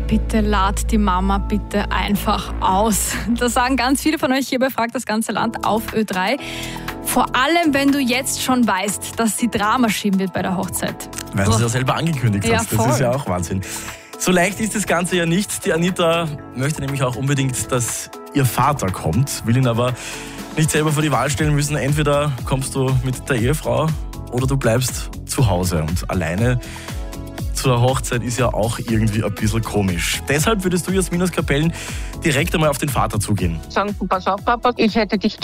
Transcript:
bitte lad die Mama bitte einfach aus. Das sagen ganz viele von euch hier bei Frag das ganze Land auf Ö3. Vor allem, wenn du jetzt schon weißt, dass sie Drama schieben wird bei der Hochzeit. Weil du es ja selber angekündigt Ja, hast. Das voll. ist ja auch Wahnsinn. So leicht ist das Ganze ja nicht. Die Anita möchte nämlich auch unbedingt, dass ihr Vater kommt, will ihn aber nicht selber vor die Wahl stellen müssen. Entweder kommst du mit der Ehefrau oder du bleibst zu Hause. Und alleine zur Hochzeit ist ja auch irgendwie ein bisschen komisch. Deshalb würdest du, Jasmin aus Kapellen, direkt einmal auf den Vater zugehen. Sagen, pass auf, Papa, ich hätte dich